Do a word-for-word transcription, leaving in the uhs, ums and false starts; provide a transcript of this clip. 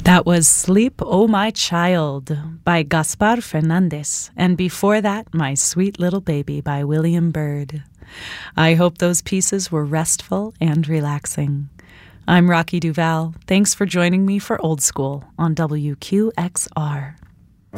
That was Sleep, Oh My Child by Gaspar Fernandez, and before that, My Sweet Little Baby by William Byrd. I hope those pieces were restful and relaxing. I'm Rocky Duval. Thanks for joining me for Old School on W Q X R.